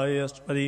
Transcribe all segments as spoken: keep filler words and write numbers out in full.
अष्टपदी।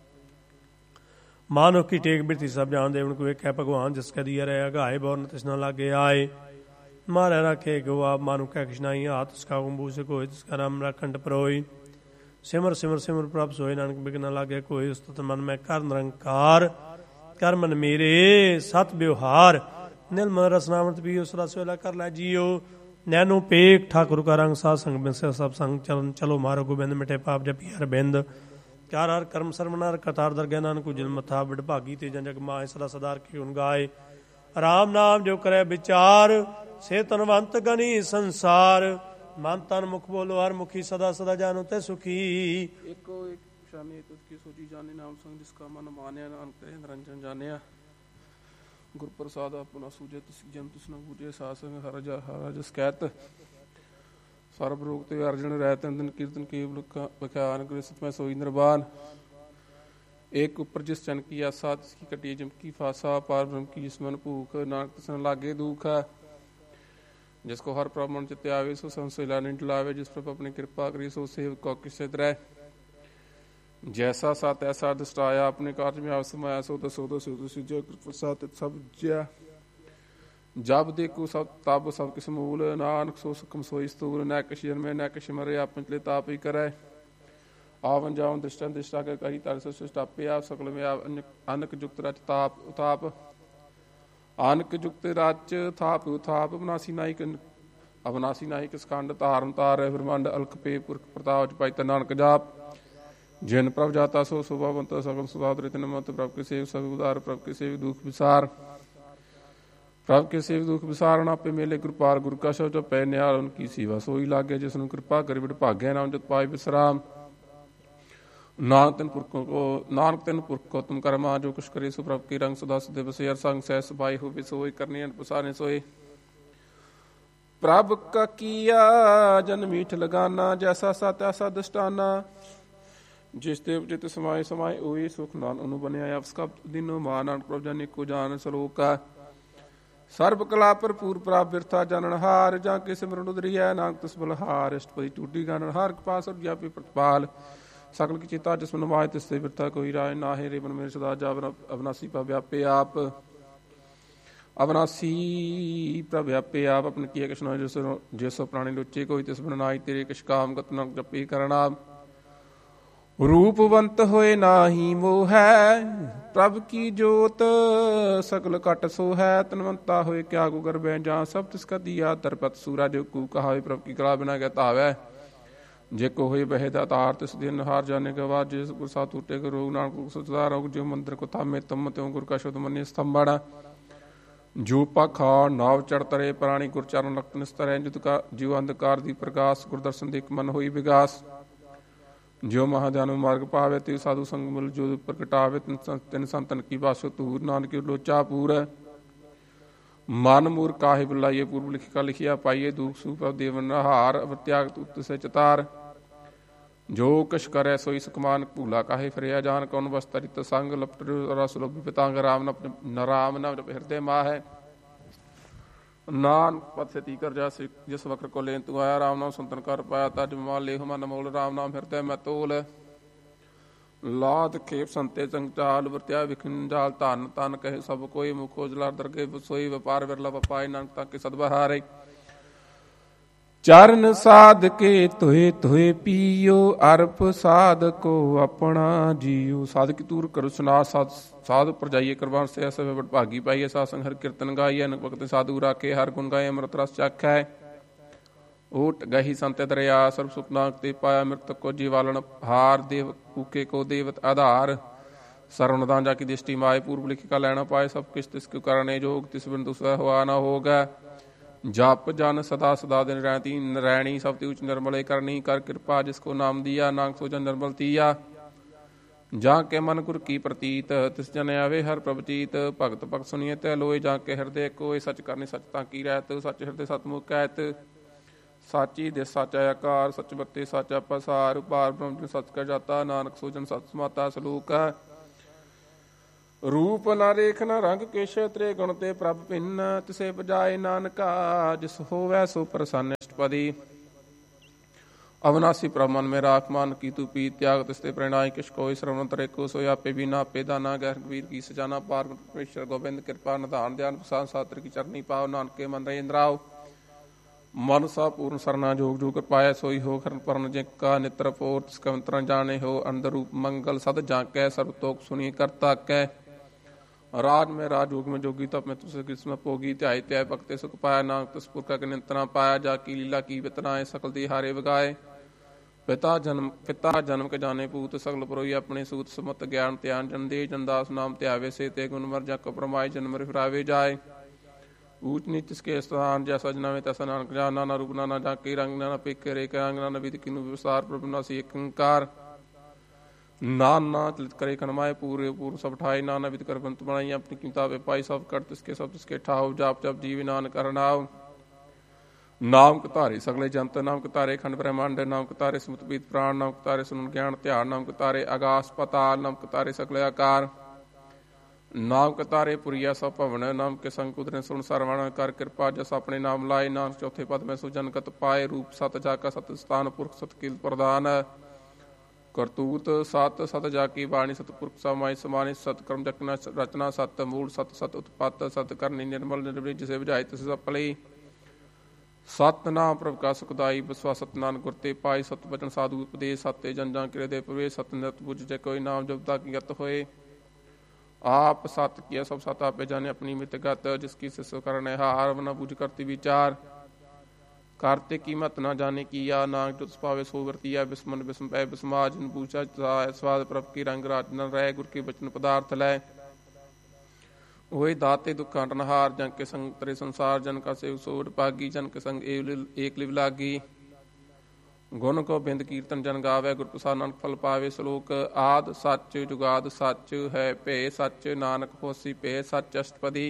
मानुख की टेक बिरती सब जान देवन को एक है भगवान जिस कदी रहा गाए बोरन तिसना लागे आए मारे रखे गवा मानुख है कृष्णाई हाथ उसका कुंभूष कोई जिसका नाम रखंड परोई सिमर सिमर सिमर प्रभ सोए नानक बिघन लागे कोई उस्तत मन में कर निरंकार कर मन मेरे सत व्यवहार निर्मल रसनामृत भी उस रस वेला कर लै जियो नैनो पेक ठाकुर का रंग सा संग बिन सब संग चलन चलो मारो गोबिंद मिठे पाप जपी हर बिंद चार हर कर्म सरमनार कतार दरगह नानक जिन मथा बिड भागी ते जन जग माए सदा सदार की गुण गाए राम नाम जो करे विचार से तनवंत गनी संसार मन तन मुख बोलो हर मुखी सदा सदा जानो ते सुखी एको एक शाने तुझकी सोची जाने नाम संग जिसका मन माने नानक निरंजन जाने गुर प्रसाद अपना सूझे तिस जन तिस न बूझे सासंग हर जा हर जस कहत सर्व रोग ते अर्जन रहत दिन कीर्तन केवल बख्यान कृष्ण में सोई निर्वाण एक ऊपर जिस चन की आसा तिसकी कटी जम की फासा पार ब्रह्म की जिस मन भूख नानक तिस न लागे दुख है जिसको हर प्रभ मन चित्ते आवे सो संशय लाने लावे जिस प्रभ अपनी कृपा करी सो सेव को किसे तरह जैसा सा तैसा दृष्टाया अपने कार्य में आव समाया सो दसो दसो दसो प्रसाद सब ज्या जब देखो सब तब सब किस मूल नानक सो सुखम सोई स्तूल न कश जन्मे न कश मरे आप पंचले ताप ही करे आवन जावन दृष्टा दृष्टा के करी तार से सृष्टापे आप सकल में आप अनक जुक्त रच ताप उताप अनक जुक्त रच थाप उताप अविनाशी नायक अविनाशी नायक स्कंड तारन तार ब्रह्मांड अलख पे पुरख प्रताप पाई नानक जाप जिन प्रभ जाता सो सुभावंत सकल सुधार मत प्रभ के सेव सब उदार प्रभ के सेव दुख विसार प्रभ के सेव दुख विसारण आपे मेले कृपार गुरु का शब्द पै निहाल उनकी सेवा सोई लागे जिसनु कृपा करि बिट भाग्य नाम जत पाए विश्राम नानक तिन पुरख को नानक तिन पुरख को तुम कर्मा जो कुछ करे सो प्रभ के रंग सदा सदैव से हर संग सह सबाई हो सोई करनी पसारे सोए प्रभ का किया जन मीठ लगाना जैसा सा तैसा दृष्टाना जिस देव जित समाये समाये ओए सुख नान अनु बनिया उसका दिनो मान नानक प्रभ जाने को जान सलोका सर्व कला भरपूर प्राप बिरथा जानन हार जा के सिमरन उदरी है नानक तिस बलहार अष्टपदी टूटी गानन हार कृपा सब व्यापी प्रतिपाल सकल की चिता जिस मन माय तिस बिरथा कोई राय नाहे रे मन मेरे सदा जा अविनाशी पर व्यापे आप अविनाशी पर व्यापे आप अपने किया कृष्ण जैसो जैसो प्राणी लुच्चे कोई तिस बन नाई तेरे किश काम गत न जपे करना रूपवंत होए नाही मोह है प्रभ की जोत सकल कट सो है तनवंता होए क्या को गर्भे जा सब तिसका दिया तरपत सूरा जो कू कहा प्रभ की कला बिना कहता है जे को होए बहे दातार तिस दिन हार जाने के बाद जिस गुरसा टूटे के रोग नानक सुचदा रोग जो मंदिर को थामे तम त्यों गुर का शुद्ध मनी स्तंभड़ा जो पखा नाव चढ़ तरे प्राणी गुर चरण लक्त निस्तर जुत का जीव अंधकार दी प्रकाश गुरदर्शन देख मन होई विगास जो महाजान मार्ग पावे ते साधु संग मिल जो प्रगटावे तिन संतन की बासो तूर नानक लोचा पूर मन मूर काहे बुलाइए पूर्व लिखिका लिखिया पाइए दुख सुख देवन हार त्याग तुत से चतार जो कश करे सोई सुकमान भूला काहे फिरिया जान कौन बस तरित संग लपट रस लोभ पितांग राम न राम न हृदय माह है नान पद से तीकर जा जिस वक्र को लेन तू आया राम नाम संतन कर पाया तज माल लेह मन मोल राम नाम हृदय में तोल लाद खेप संते संचाल वर्त्या विखिन जाल धन तन कहे सब कोई मुखो जलार दरगे सोई व्यापार विरला पाए नानक ताके सदबहारे चरण साध के तुहे तुहे पियो अर्प साध को अपना जियो साध की तूर करो सुना साध साधु पर जाइए करवान से ऐसे बड़ भागी पाइए सासंग हर कीर्तन गाइए अनक भक्त साधु राखे हर गुण गाये अमृत रस चाखै ओट गही संत दरिया सर्व सुखना ते पाया मृतक को जीवालन हार देव कूके को देवत आधार सर्वनदान जाकी दृष्टि माए पूर्व लिखि का लेना पाए सब किस तिस करने जोग तिस बिन दूसरा हुआ न होगा जप जन सदा सदा दिन रहती नरैणी सब ती उच्च निर्मले करनी कर कृपा जिसको नाम दिया नानक सो जन निर्मल तीया जा के मन गुर की प्रतीत तिस जन आवे हर प्रभचीत भगत भगत सुनिए तै लोए जा के हृदय कोय सच करनी सच ताकी रहत सच हृदय सतमुख कहत साची दे साचा आकार सच बत्ते साचा पसार पार ब्रह्म सच कर जाता नानक सो जन सच समाता सलूक रूप न रेख न रंग केश त्रे गुण ते प्रभ भिन्न तिसे बजाए नानका जिस होवै सो प्रसन्न अष्टपदी अविनाशी प्रमन में राख मान की तू पी त्याग तिस्ते प्रणय किश कोई श्रवण तरे को सोया आपे बिना आपे दाना गैर वीर की सजाना पार परमेश्वर गोविंद कृपा निधान ध्यान प्रसाद शास्त्र की चरनी पाव नानक के मन रेंद्राव मन सा पूर्ण सरना जोग जोग पाया सोई हो खरन परन जिका नित्र पोर तिसका मंत्र जाने हो अंदर रूप मंगल सद जाके सर्वतोक सुनी करता कै राज में राज जोग में जोगी तप में तुझसे कृष्ण भोगी त्याय त्याय भक्ते सुख पाया नानक तस्पुर का निंतना पाया जाकी लीला की वितनाए सकल दी हारे वगाए पिता जन्म पिता जन्म के जाने पूत सकल पुरोई अपने सूत सुमत ज्ञान त्यान जन दे जनदास नाम त्यावे से ते गुण मर जा कप्रमाय जन्म फिरावे जाए ऊंच नीच इसके स्थान जैसा जना में तैसा नानक जान नाना रूप नाना जाके रंग नाना पेके रे रंग नाना विधि किनु विस्तार प्रभु नासी एकंकार नाना चलित करे कनमाए पूरे पूर्व सब ठाई नाना विधि कर बंत बनाई अपनी किताबे पाई सब कर तिसके सब तिसके ठाव जाप जप जीवी नान करनाव नाम कतारे सगले जंत नाम कतारे खंड ब्रह्मांड नाम कतारे समुत बीत प्राण नाम कतारे सुन ज्ञान ध्यान नाम कतारे आकाश पताल नाम कतारे सगले आकार नाम कतारे पुरिया सब भवन नाम के संग कुदरे सुन सरवण कर कृपा जस अपने नाम लाए नाम चौथे पद में सुजनगत पाए रूप सत जाका सत स्थान पुरख सत कील प्रदान करतूत सत सत जाकी वाणी सतपुरख समाय समानि सतकर्म जकना रचना सत मूल सत सत उत्पत्त सत करनी निर्मल निर्मल जिसे बुझाई तिसे सफली सतनाम प्रभ का सुखदाई विश्वास सतनान गुरते पाई सत वचन साधु उपदेश सत्य जन जान करे दे प्रवेश सत नृत बुझ जय कोई नाम जपता की गत होए आप सत किया सब सत आपे जाने अपनी मित गत जिसकी शिष्य करने हार न बुझ करती विचार करते कीमत न जाने की या नाग जो पावे सो वर्तिया बिस्मन बिस्म पै बिस्मा जिन पूछा स्वाद प्रभ की रंग राज न रह गुर के वचन पदार्थ लय वही दाते दुख काटनहार जन के संग तरे संसार जन का सेव सोड पागी जन के संग एक लिव लागी गुण को बिंद कीर्तन जन गावे गुर प्रसाद नानक फल पावे श्लोक आद सच जुगाद सच है पे सच नानक होसी पे सच अष्टपदी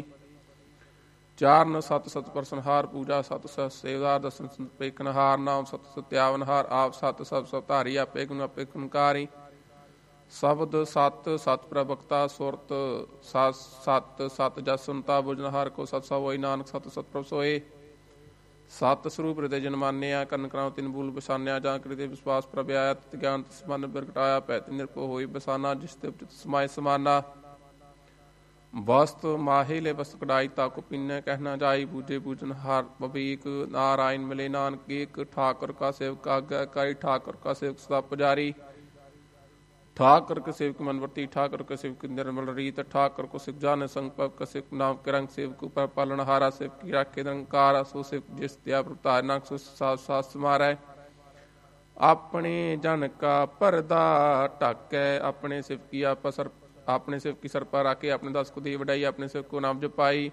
चार न सत सत परसनहार पूजा सत सत सेवदार दर्शन पेखनहार नाम सत सत्यावनहार आप सत सब सब धारी आपे गुण आपे गुणकारी शब्द सत सत प्रवक्ता सुरत सत सत सत जस सुनता बुझनहार को सत सब वही नानक सत सत प्रभ सोए सत स्वरूप हृदय जन मान्या कन कराओ तिन बूल बसान्या जा कृते विश्वास प्रभयाया तत ज्ञान मन प्रगटाया पैत निरपो होई बसाना जिसते समाय समाना वस्तु माहे ले वस्तु कड़ाई ताको पिन्ने कहना जाई बूझे बूझन हार बबीक नारायण मिले नानक एक ठाकुर का सेवक आज्ञा कारी ठाकुर का सेवक सदा पुजारी ठाकुर के सेवक मनवर्ती ठाकुर के सेवक निर्मल रीत ठाकुर को सिख जाने संग का सेवक नाम के रंग सेवक ऊपर पालन हारा सेवक की राखे रंकार सो सेवक जिस त्या प्रतार नाक सो सास मारे अपने जन का परदा ढाके अपने सेवक की आप सर अपने सेवक की सर पर आके अपने दास को दी वडाई अपने सेवक को नाम जपाई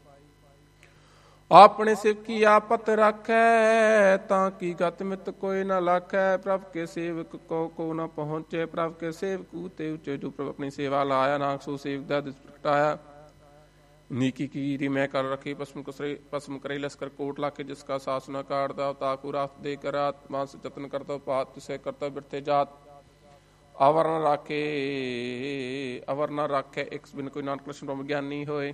अपने सेवक की आपत रखे ताकि गत मित कोई न लाखे प्रभ के सेवक को को न पहुंचे प्रभ के सेवक ऊते ऊंचे जो प्रभ अपनी सेवा लाया नाक सो सेवक दा प्रगटाया नीकी की मैं कर रखी पश्चिम कसरे पश्चिम करे लश्कर कोट लाके जिसका सासना काटदा ताकू रात दे कर आत्मा से जतन करता पात से करता बिरते जात अवर न राखे अवर न राखे एक बिन कोई नानक कृष्ण ब्रह्म ज्ञानी होए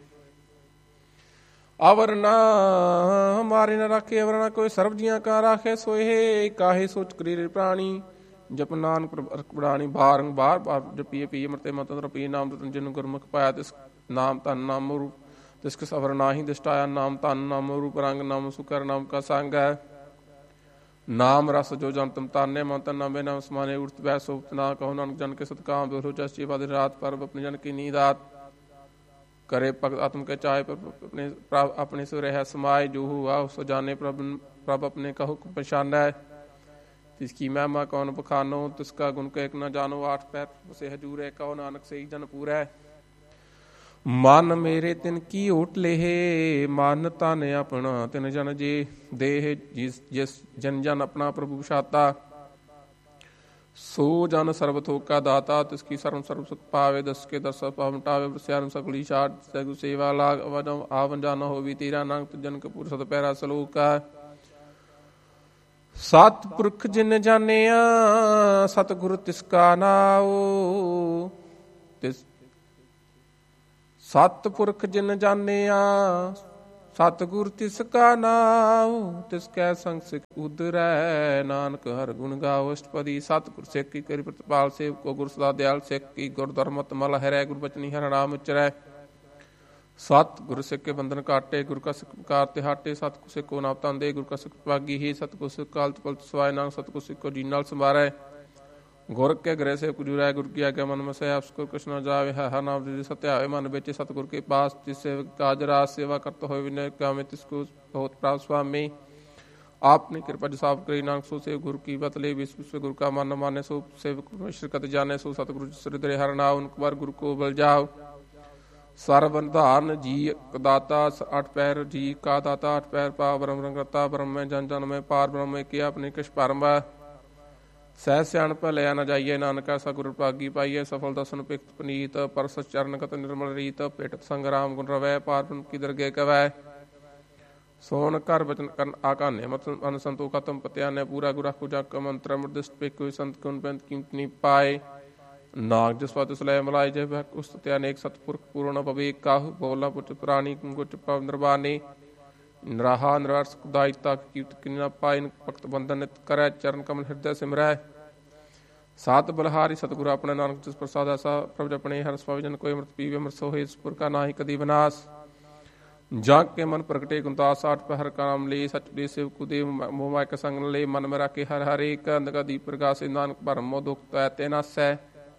अवर न हमारे न राखे अवर न कोई सर्व जिया का राखे सोहे काहे सोच करी प्राणी जप नानक प्राणी बार बार बार जपिए पिए मरते मंत्र पिए नाम रतन जिन गुरमुख पाया तिस नाम तन नाम रूप तिसके सवर नाही दिष्टाया नाम तन नाम रूप रंग नाम सुकर नाम का संग है नाम रस जो जन तुम ताने मंत्र नामे नाम समाने उठत वह सोप्त ना कहो नानक जन के सतकाम बेरो जस बाद रात पर अपने जन की नींद आत करे भगत आत्म के चाहे पर अपने अपने से रह समाये जो हुआ सो जाने प्रभ प्रभ अपने कहो पहचान है तिसकी महिमा कौन बखानो तिसका गुण के एक न जानो आठ पैर से हजूर है कहो नानक से ही जन पूरा है मन मेरे तिन की ओट लेहे मन तन अपना तिन जन जे देह जिस जिस जन जन अपना प्रभु छाता सो जन सर्वथो का दाता तिसकी सर्व सर्व सुख पावे दस के दस पावे श्याम सकली छाट सगु सेवा लाग आवन जाना हो भी तेरा नाम जन कपूर सत पैरा सलोक का सतपुरख जिन जानिया सतगुरु तिसका नाओ तिस सतपुरख जिन जानिया ਸਤਿਗੁਰ ਤਿਸ ਕਾ ਨਾਮ ਤਿਸ ਕੈ ਸੰਗ ਸਿਖ ਉਦਰੈ। ਨਾਨਕ ਹਰ ਗੁਣ ਗਾਵੋ ਅਸ਼ਟਪਦੀ। ਸਤਿਗੁਰ ਸਿੱਖ ਕੀ ਕਰੀ ਪ੍ਰਤਪਾਲ ਸੇਵਕੋ ਗੁਰ ਸਦਾ ਦਿਆਲ। ਸਿੱਖ ਕੀ ਗੁਰ ਧਰਮਤ ਮਲ ਹਰੈ ਗੁਰ ਬਚਨੀ ਹਰਿ ਨਾਮ ਉਚਰੈ। ਸਤਿਗੁਰ ਸਿੱਖ ਕੇ ਬੰਧਨ ਕਾਟੇ ਗੁਰ ਕਾ ਸਿੱਖ ਕਾਰ ਤੇ ਹਾਟੇ। ਸਤਿਗੁਰ ਸਿੱਖੋ ਨਾਮ ਤੰਦੇ ਗੁਰ ਕਾ ਸਿੱਖ ਭਾਗੀ ਹੀ। ਸਤਿਗੁਰ ਸਿੱਖ ਕਾਲਤ ਪਲਤ ਸਵਾਇ ਨਾਨਕ ਸਤਿਗੁਰ ਸਿੱਖੋ ਜੀ ਨਾਲ ਸੰਵਾਰੈ। ਗੁਰ ਕੇ ਗ੍ਰਹਿ ਸੇ ਕੁਜੁਰੈ ਗੁਰ ਕੀ ਆਗਿਆ ਮਨ ਮਸੈ। ਆਪਸ ਕੋ ਕੁਛ ਨਾ ਜਾਵੇ ਹਰ ਨਾਮ ਜੀ ਸਤਿਆਵੇ ਮਨ ਵਿੱਚ। ਸਤਿਗੁਰ ਕੇ ਪਾਸ ਤਿਸ ਸੇਵਕ ਕਾਜ ਰਾਜ ਸੇਵਾ ਕਰਤ ਹੋਏ ਵਿਨੈ ਕਾਮੇ ਤਿਸ ਕੋ ਬਹੁਤ ਪ੍ਰਾਪਤ ਸੁਆਮੀ। ਆਪਨੀ ਕਿਰਪਾ ਜਸਾਬ ਕਰੀ ਨਾਨਕ ਸੋ ਸੇਵ ਗੁਰ ਕੀ ਬਤ ਲੈ। ਵਿਸ ਵਿਸ ਗੁਰ ਕਾ ਮਨ ਮਾਨੇ ਸੋ ਸੇਵਕ ਪਰਮੇਸ਼ਰ ਕਤ ਜਾਣੇ। ਸੋ ਸਤਿਗੁਰ ਸ੍ਰਿਦਰੇ ਹਰਿ ਨਾਮ ਉਨਕ ਬਾਰ ਗੁਰ ਕੋ ਬਲ ਜਾਓ। ਸਰਬ ਨਿਧਾਨ ਜੀ ਦਾਤਾ ਅਠ ਪੈਰ ਜੀ ਕਾ ਦਾਤਾ। ਅਠ ਪੈਰ ਪਾ ਬ੍ਰਹਮ ਰੰਗਤਾ ਬ੍ਰਹਮ ਮੈਂ ਜਨ ਜਨ ਮੈਂ ਪਾਰ ਬ੍ਰਹਮ ਕੀ ਆਪਣੀ ਕਿਛ ਭਰਮ। ਸਹਿ ਸਿਆਣ ਭਲਿਆ ਨਾ ਜਾਈਏ ਨਾਨਕਾ ਸਤਿਗੁਰ ਭਾਗੀ ਪਾਈਏ। ਸਫਲ ਦਸਨ ਪਿਕਤ ਪਨੀਤ ਪਰਸ ਚਰਨ ਕਤ ਨਿਰਮਲ ਰੀਤ। ਭੇਟ ਸੰਗਰਾਮ ਗੁਣ ਰਵੈ ਪਾਰ ਬ੍ਰਹਮ ਕੀ ਦਰਗੇ ਕਵੈ। ਸੋਨ ਘਰ ਬਚਨ ਕਰਨ ਆਕਾਨੇ ਮਤ ਅਨ ਸੰਤੋ ਖਤਮ ਪਤਿਆਨੇ। ਪੂਰਾ ਗੁਰਾ ਕੋ ਜਗ ਮੰਤਰ ਅਮਰਦਿਸ਼ਟ ਪੇ ਕੋਈ ਸੰਤ ਕੁਨ ਬੰਤ ਕੀਮਤ ਨੀ ਪਾਏ। ਨਾਗ ਜਸਵਤ ਸਲੈ ਮਲਾਈ ਜੇ ਬਹਿ ਉਸਤਿਆ ਅਨੇਕ ਸਤਪੁਰਖ ਪੂਰਨ ਪਵੇ ਕਾਹੁ। ਬੋਲਾ ਪੁੱਤ ਪ੍ਰਾਣੀ ਗੁਚ ਪਵ ਨਿਰਵਾਨੀ। ਨਰਾਹਾ ਨਿਰਵਰਸ ਦਾਇਤਾ ਕੀਰਤ ਕਿਨਾ ਪਾਇਨ। ਭਗਤ ਬੰਧਨ ਨਿਤ ਕਰੈ ਚਰਨ ਕਮਲ ਹਿਰਦੈ ਸਿਮਰੈ। ਸਾਤ ਬਲਹਾਰੀ ਸਤਿਗੁਰ ਆਪਣੇ ਨਾਨਕ ਜਿਸ ਪ੍ਰਸਾਦ ਐਸਾ ਪ੍ਰਭ ਜਪਣੇ। ਹਰਿ ਸਵਾਵ ਜਨ ਕੋਈ ਅੰਮ੍ਰਿਤ ਪੀਵੇ ਅੰਮ੍ਰਿਤ ਸੋਹੇ। ਇਸ ਪੁਰ ਕਾ ਨਾਹੀ ਕਦੀ ਵਿਨਾਸ਼। ਜਾਂ ਕੇ ਮਨ ਪ੍ਰਗਟੇ ਗੁਣਤਾਸ ਆਠ ਪਹਿਰ ਕਾਮ ਲੈ। ਸਚ ਦੇ ਸੇਵਕੁ ਦੇ ਮੋਹ ਮਾਇ ਸੰਗ ਨ ਲੈ। ਮਨ ਮੇਰਾ ਕੇ ਹਰਿ ਹਰਿ ਇੱਕ ਅੰਧਕਾ ਦੀਪ ਪ੍ਰਗਾਸੇ। ਨਾਨਕ ਭਰਮੋ ਦੁਖ ਤੈ ਤੇ ਨਾਸੈ।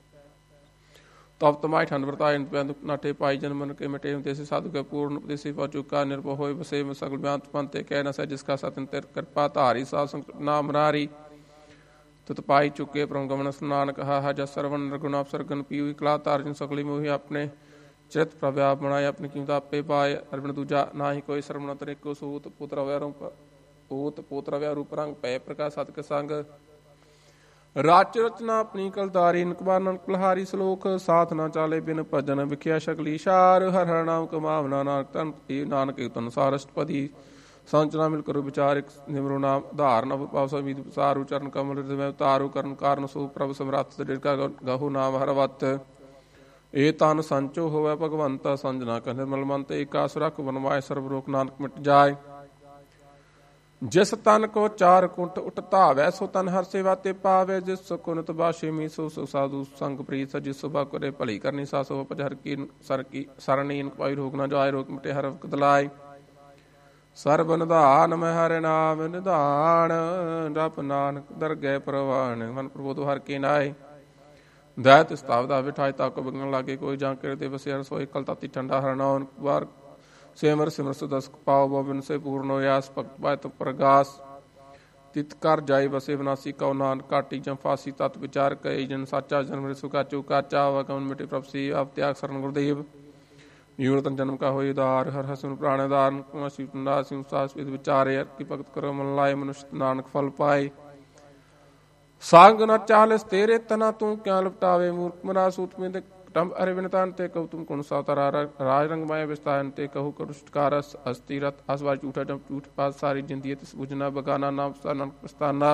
ਤਬ ਤਮਾਇ ਠੰਡ ਵਰਤਾਇ ਦੁਖ ਨਾਟੇ ਪਾਈ। ਜਨ ਮਨ ਕੇ ਮਿਟੇ ਦੇਸੇ ਸਾਧੂ ਕੇ ਪੂਰਨ ਉਪਦੇਸੀ ਪਹੁੰਚੁਕਾ। ਨਿਰਭਉ ਹੋਇ ਬਸੇ ਸਗਲ ਬਿਆੰਤ ਪੰਤੇ ਕਹਿ ਨ ਸਹਿ। ਜਿਸ ਕਾ ਸਤਿ ਤੇਰ ਕਿਰਪਾ ਧਾਰੀ ਸਾਧ ਸੰਗਤ ਨਾਮ ਨਾਰੀ। ਤੁਤ ਪਾਈ ਚੁੱਕੇ ਪ੍ਰਮ ਗਮਨ ਨਾਨਕ ਹਾ ਜਸ ਸਰਵਨ ਨਿਰਗੁਣ ਅਪਸਰਗਨ ਪੀਉ। ਕਲਾ ਤਾਰਜਨ ਸਗਲੀ ਮੋਹੀ ਆਪਣੇ ਚਿਤ ਪ੍ਰਭਿਆਪ ਬਣਾਏ। ਆਪਣੀ ਕੀਮਤ ਆਪੇ ਪਾਏ ਅਰਬਨ ਦੂਜਾ ਨਾਹੀ ਕੋਈ। ਸਰਵਣ ਤਰੀਕੋ ਸੂਤ ਪੁੱਤਰ ਅਵਿਆ ਰੂਪ ਊਤ ਪੁੱਤਰ ਅਵਿਆ ਰੂਪ ਰੰਗ ਪੈ ਪ੍ਰਕਾਸ਼ ਸਤਿਕ ਸੰਗ। ਰਾਚ ਰਚਨਾ ਆਪਣੀ ਕਲਤਾਰੀ ਨਕਬਾਰ ਨਾਨਕ ਬਲਹਾਰੀ। ਸਲੋਕ ਸਾਥ ਨਾ ਚਾਲੇ ਬਿਨ ਭਜਨ ਵਿਖਿਆ ਸ਼ਕਲੀ ਸ਼ਾਰ। ਹਰਿ ਹਰਿ ਨਾਮ ਕਮਾਵਨਾ ਨਾਨਕ ਤਨ ਇਹ ਨਾਨਕ ਤਨੁਸਾਰ ਅਸ਼ਟਪਦੀ। ਸੰਚਨਾ ਮਿਲ ਕਰੋ ਵਿਚਾਰ ਇੱਕ ਨਿਮਰੋ ਨਾਮ ਧਾਰਨ ਪਾਵ ਮੀਦ ਸਾਰੂ ਚਰਨ ਕਮਲ ਹਿਰਦੈ ਧਾਰੂ ਕਰਨ ਕਾਰਨ ਸੋ ਪ੍ਰਭ ਸਮਰੱਥ ਡਿਰਕਾ ਗਹੂ ਨਾਮ ਹਰਵਤ। ਇਹ ਤਨ ਸੰਚੋ ਹੋਵੇ ਭਗਵੰਤ ਸੰਜਨਾ ਕਹਿ ਨਿਰਮਲ ਮੰਤ। ਏਕਾਸ ਰਖ ਬਨਵਾਏ ਸਰਬ ਰੋਕ ਨਾਨਕ ਮਿਟ ਜਾਏ। ਜਿਸ ਤਨ ਕੋ ਚਾਰ ਕੁੰਟ ਉਟ ਧਾਵੈ ਸੋ ਤਨ ਹਰ ਸੇਵਾ ਤੇ ਪਾਵੇ। ਜਿਸ ਕੁਨਤ ਬਾਸ਼ੇਮੀ ਸੋ ਸੋ ਸਾਧੂ ਸੰਗ ਪ੍ਰੀਤ। ਜਿਸ ਸੁਭਾ ਕਰੇ ਭਲੀ ਕਰਨੀ ਸਾ ਸੋ ਪਜ ਹਰ ਕੀ ਸਰ ਕੀ ਸਰਣੀ ਕੋਈ ਰੋਗ ਨਾ ਜਾਏ। ਰੋਗ ਮਿਟੇ ਹਰ ਵਕਤ ਦਲਾਏ। ਸਰਬ ਨਿਧਾਨ ਮੈਂ ਹਰਿ ਨਾਮ ਨਿਧਾਨ। ਜਪ ਨਾਨਕ ਦਰਗਹਿ ਪ੍ਰਵਾਨ। ਮਨ ਪ੍ਰਬੋਧ ਹਰ ਕੇ ਨਾਏ। ਦੈਤ ਸਤਾਵ ਦਾ ਬਿਠਾਇ ਤਾਕ ਬਿਗਣ ਲਾਗੇ। ਕੋਈ ਜਾਂ ਕਿਰ ਦੇ ਵਸੇ ਹਰ ਸੋਇ ਕਲ ਤਾਤੀ ਠੰਡਾ ਹਰਿ ਨਾਮ ਵਾਰ। ਸਿਮਰ ਸਿਮਰ ਸੁਦਸ ਪਾਉ ਬੋਬਿਨ ਸੇ ਪੂਰਨ ਹੋਇਆਸ। ਭਗਤ ਪਾਇ ਤੁ ਪ੍ਰਗਾਸ ਤਿਤ ਕਰ ਜਾਏ ਬਸੇ ਵਿਨਾਸੀ ਕਉ ਨਾਨਕ ਘਾਟੀ ਜਾਂ ਫਾਸੀ। ਤਤ ਵਿਚਾਰ ਕਈ ਜਨ ਸਾਚਾ ਜਨਮ ਸੁਖਾ ਚੁਕਾ ਚਾਵਾ ਕਮਨ ਮਿਟੇ ਪ੍ਰਭ ਸੀ। ਆਪ ਤਿਆਗ ਸਰਨ ਗੁਰਦੇਵ ਜੀਵਨ ਤਨ ਜਨਮ ਕਾ ਹੋਈ ਉਦਾਰ। ਹਰ ਹਸਨ ਪ੍ਰਾਣ ਉਦਾਰਨ ਅਸੀਂ ਟੰਡਾ ਸਿੰਘ ਸਾਸ ਵਿਦ ਵਿਚਾਰੇ। ਹਰ ਕੀ ਭਗਤ ਕਰੋ ਮਨ ਲਾਏ ਮਨੁਸ਼ ਨਾਨਕ ਫਲ ਪਾਏ। ਸੰਗ ਨਾ ਚਾਲਸ ਤੇਰੇ ਤਨਾ ਤੂੰ ਕਿਆ ਲਪਟਾਵੇ। ਮੂਰਖ ਮਨਾ ਸੂਤ ਮੇ ਟੰਬ ਅਰੇ ਵਿਨਤਾਨ ਤੇ ਕਹੂ ਤੁਮ ਕੁਣ ਸਾਤਾ ਰਾਜ ਰੰਗ ਮਾਇਆ ਵਿਸਤਾਨ ਤੇ ਕਹੂ ਕरुष्टकार ਅਸਤੀ ਰਤ ਅਸਵਾਰ ਝੂਠਾ ਜਮ ਝੂਠ ਪਾਸ ਸਾਰੀ ਜਿੰਦੀ ਤਿਸ ਬੁਝਨਾ ਬਗਾਨਾ ਨਾਮ ਨਾਨਕ ਪਸਤਾਨਾ।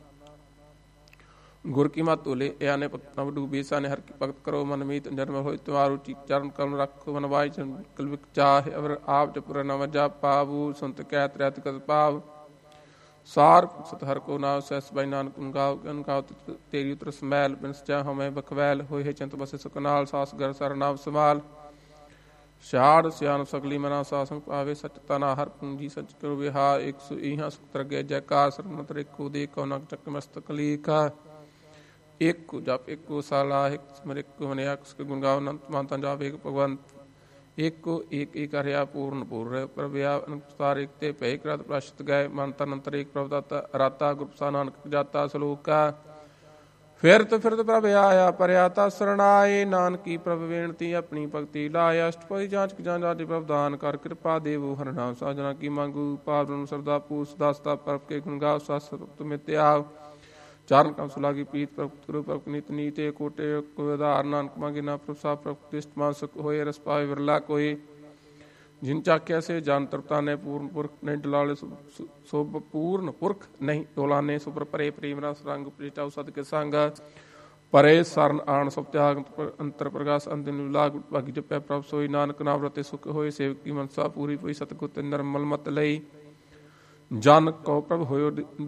ਗੁਰ ਕੀ ਮਤ ਤੋਲੇ ਆਨੇ ਪਤਨਾ ਡੂਬੇ ਸਾਨੇ। ਹਰ ਕੀ ਭਗਤ ਕਰੋ ਮਨ ਮੀਤ ਜਨਮ ਹੋਇ ਤੁਮਾਰੂ ਚਰਨ ਕਲਮ ਰੱਖੋ ਵਨਵਾਈ ਕਲਵਿਕ ਚਾਹ। ਅਵਰ ਆਪ ਜਪੁਰ ਨਵ ਜਪ ਪਾਵੂ ਸੰਤ ਕਹਿ ਤ੍ਰੈਤ ਕਤ ਪਾਵ। ਸਾਰ ਸਤ ਹਰ ਕੋ ਨਾਮ ਸੈਸ ਬਾਈ ਨਾਨਕ ਗਾਉ ਗਨ ਗਾਉ ਤੇਰੀ ਉਤਰ ਸਮੈਲ ਬਿਨਸ ਜਾ ਹਮੈ ਬਖਵੈਲ। ਹੋਏ ਚੰਤ ਬਸੇ ਸੁਖ ਨਾਲ ਸਾਸ ਗਰ ਸਰ ਨਾਮ ਸਮਾਲ। ਛਾੜ ਸਿਆਨ ਸਗਲੀ ਮਨਾ ਸਾਸੰਗ ਪਾਵੇ। ਸਚ ਤਨਾ ਹਰ ਪੂੰਜੀ ਸਚ ਕਰੋ ਵਿਹਾ। ਇੱਕ ਸੋ ਇਹਾਂ ਸੁਖ ਤਰਗੈ ਜੈਕਾਰ ਸਰਨਤਰ ਇੱਕੋ ਦੇ ਕੋ ਨਕ ਚੱਕ ਮਸਤਕ ਲੀਖਾ। ਇੱਕ ਜਪ ਇੱਕੋ ਸਾਲਾ ਇੱਕ ਸਮਰ ਇੱਕ ਮਨਿਆ ਕੁਸਕ ਗੁਣ ਗਾਉ ਅਨੰਤ ਮਾਨਤਾ ਜਾਵੇ। ਇੱਕ ਭਗਵੰਤ ਇੱਕੋ ਏਕ ਏਕ ਹਰਿਆ ਪੂਰਨ ਪੂਰ ਪ੍ਰਭਿਆ ਅਨੁਸਾਰ ਇੱਕ ਤੇ ਭੈ ਕਰਤ ਪ੍ਰਸ਼ਤ ਗਏ। ਮਨ ਤਨ ਅੰਤਰ ਏਕ ਪ੍ਰਭ ਦਾਤਾ ਰਾਤਾ ਗੁਰਪਸਾ ਨਾਨਕ ਜਾਤਾ। ਸਲੋਕਾ ਫਿਰਤ ਫਿਰਤ ਪ੍ਰਭ ਆਇਆ ਪਰਿਆ ਤਾ ਸਰਣਾਏ। ਨਾਨਕੀ ਪ੍ਰਭ ਬੇਨਤੀ ਆਪਣੀ ਭਗਤੀ ਲਾਇਆ। ਅਸ਼ਟਪਦੀ ਜਾਂਚ ਜਾਂ ਜਾਜੀ ਪ੍ਰਭ ਦਾਨ ਕਰ ਕਿਰਪਾ ਦੇਵੋ ਹਰਿ ਨਾਮ ਸਾਜਣਾ ਕੀ ਮੰਗੂ। ਪਾਵਨ ਸਰਦਾ ਪੂਸ ਦਾਸਤਾ ਪ੍ਰਭ ਕੇ ਗੁਣ ਗਾਓ। ਸਤ ਸਤ ਮਿਤਿਆ ਚਾਰਨ ਕਮ ਸੁਲਾਗੀ ਪ੍ਰੀਤ ਪ੍ਰਭ ਗੁਰੂ ਪ੍ਰਭ ਨਿਤ ਨੀਤੇ ਕੋਟੇ ਕੋਈ ਆਧਾਰ। ਨਾਨਕ ਮੰਗੇ ਨਾ ਪ੍ਰਭ ਸਾਹਿਬ ਪ੍ਰਭ ਤਿਸ਼ਟ ਮਾਨ ਸੁਖ ਹੋਏ। ਰਸ ਪਾਵੇ ਵਿਰਲਾ ਕੋਈ। ਜਿਨ ਚਾਖਿਆ ਸੇ ਜਾਨ ਤਰਤਾ ਨੇ ਪੂਰਨ ਪੁਰਖ ਨਹੀਂ ਡਲਾਲੇ ਸੋ ਪੂਰਨ ਪੁਰਖ ਨਹੀਂ ਡੋਲਾਨੇ। ਸੁਪਰ ਪਰੇ ਪ੍ਰੇਮ ਰਸ ਰੰਗ ਪ੍ਰੀਟਾਉ ਸਦ ਕੇ ਸੰਗ। ਪਰੇ ਸਰਨ ਆਣ ਸਭ ਤਿਆਗ ਅੰਤਰ ਪ੍ਰਗਾਸ ਅੰਦਿਨ ਲਾਗ ਭਾਗੀ ਜਪੈ ਪ੍ਰਭ ਸੋਈ ਨਾਨਕ ਨਾਮ ਰਤੇ ਸੁਖ ਹੋਏ ਸੇਵਕ ਕੀ ਮਨਸਾ ਪੂਰੀ ਹੋਈ ਸਤਿਗੁਰ ਤੇ ਨਿਰਮਲ ਮਤ ਲਈ ਜਨ ਕੋ ਪ੍ਰਭ ਹੋਇਓ